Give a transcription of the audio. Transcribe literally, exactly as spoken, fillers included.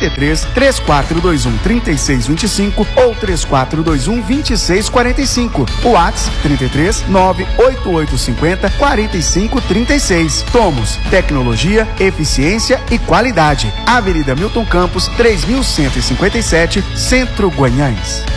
trinta e três, três quatro dois um, trinta e seis vinte e cinco ou três quatro dois um, vinte e seis quarenta e cinco. O WhatsApp trinta e três, nove oito oito cinco zero, quarenta e cinco trinta e seis. Tomos, tecnologia, eficiência e qualidade. Avenida Milton Campos, três mil cento e cinquenta e sete, Centro Guanhães.